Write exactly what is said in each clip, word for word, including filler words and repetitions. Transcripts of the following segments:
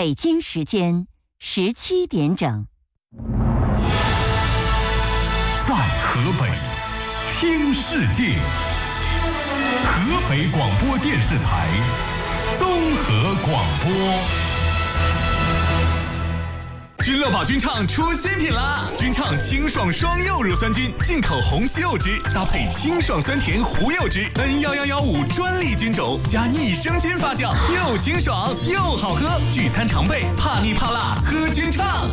北京时间十七点整。 在河北听世界，河北广播电视台综合广播。君乐宝菌畅出新品啦！菌畅清爽双柚乳酸菌，进口红西柚汁搭配清爽酸甜胡柚汁 N 一一一五专利菌种，加益生菌发酵，又清爽又好喝。聚餐常备，怕腻怕辣喝菌畅。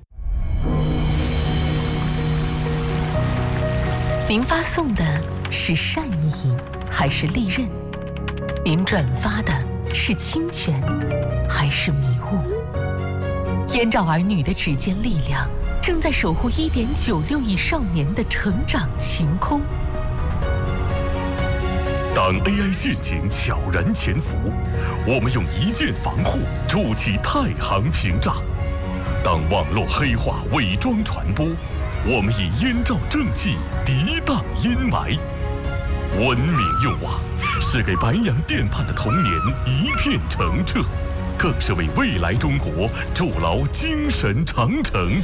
您发送的是善意还是利刃？您转发的是侵权还是迷雾？燕赵儿女的指尖力量正在守护 一点九六亿少年的成长晴空。 当 A I 陷阱悄然潜伏，我们用一键防护筑起太行屏障；当网络黑化伪装传播，我们以燕赵正气涤荡阴霾。文明用网是给白洋淀畔的童年一片澄澈，更是为未来中国筑牢精神长城。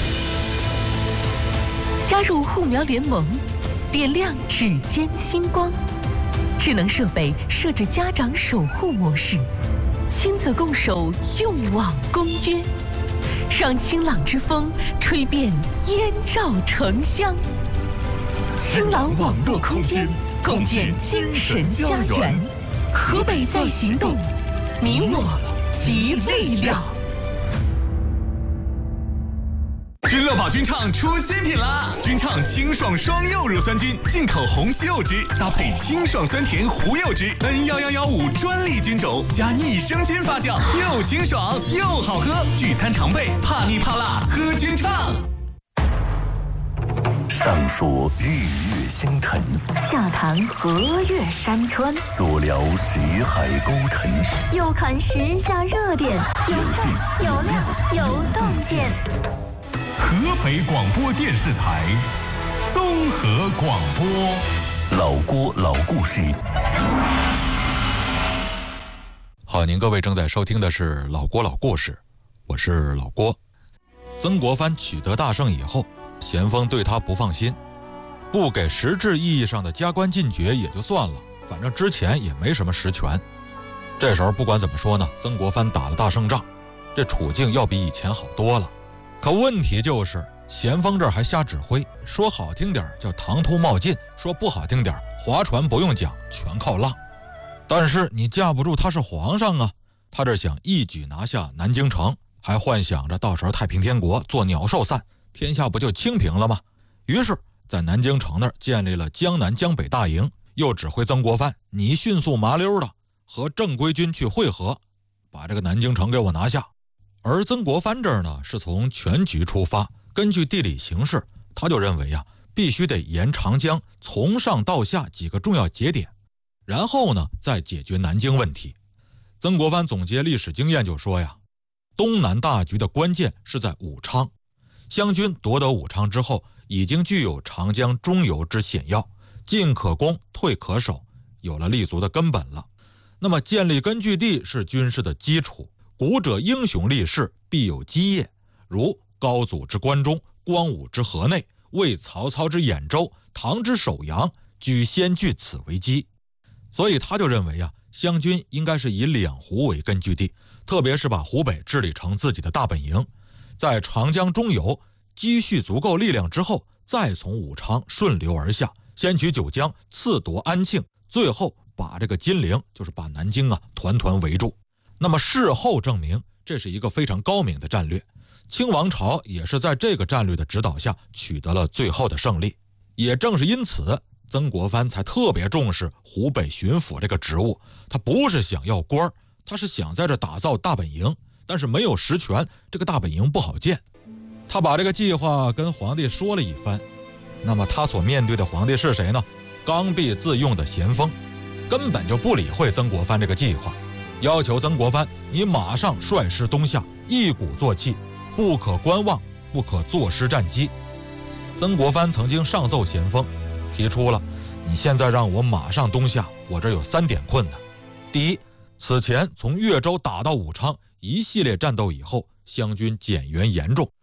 加入护苗联盟，点亮指尖星光。智能设备设置家长守护模式，亲子共守用网公约，让清朗之风吹遍燕赵城乡。清朗网络空间，共建精神家园。河北在行动，你我集力量。 君乐宝菌畅出新品啦！菌畅清爽双柚乳酸菌，进口红西柚汁搭配清爽酸甜胡柚汁 N 一一一五专利菌种，加益生菌发酵，又清爽又好喝。聚餐常备，怕腻怕辣喝菌畅。 上说日月星辰， 下谈河岳山川， 左聊识海沟沉， 右看时下热点，有趣有料有洞见。 河北广播电视台综合广播。 老郭老故事。 好，您各位正在收听的是老郭老故事，我是老郭。曾国藩取得大胜以后，咸丰对他不放心，不给实质意义上的加官进爵也就算了，反正之前也没什么实权。这时候不管怎么说呢，曾国藩打了大胜仗，这处境要比以前好多了。可问题就是咸丰这儿还瞎指挥，说好听点叫唐突冒进，说不好听点划船不用桨，全靠浪。但是你架不住他是皇上啊，他这想一举拿下南京城，还幻想着到时候太平天国做鸟兽散，天下不就清平了吗？于是在南京城那儿建立了江南江北大营，又指挥曾国藩你迅速麻溜的和正规军去会合，把这个南京城给我拿下。而曾国藩这儿呢，是从全局出发，根据地理形势，他就认为啊，必须得沿长江从上到下几个重要节点，然后呢再解决南京问题。曾国藩总结历史经验就说呀，东南大局的关键是在武昌，湘军夺得武昌之后，已经具有长江中游之险要，进可攻，退可守，有了立足的根本了。那么建立根据地是军事的基础，古者英雄立誓，必有基业，如高祖之关中，光武之河内，魏曹操之兖州，唐之首阳，举先据此为基。所以他就认为啊，湘军应该是以两湖为根据地，特别是把湖北治理成自己的大本营，在长江中游积蓄足够力量之后，再从武昌顺流而下，先取九江，次夺安庆，最后把这个金陵，就是把南京啊团团围住。那么事后证明，这是一个非常高明的战略，清王朝也是在这个战略的指导下取得了最后的胜利。也正是因此，曾国藩才特别重视湖北巡抚这个职务，他不是想要官，他是想在这打造大本营，但是没有实权，这个大本营不好建。他把这个计划跟皇帝说了一番，那么他所面对的皇帝是谁呢？刚愎自用的咸丰，根本就不理会曾国藩这个计划，要求曾国藩你马上率师东下，一鼓作气，不可观望，不可坐失战机。曾国藩曾经上奏咸丰，提出了你现在让我马上东下，我这有三点困难。第一， 此前从越州打到武昌，一系列战斗以后，湘军减员严重，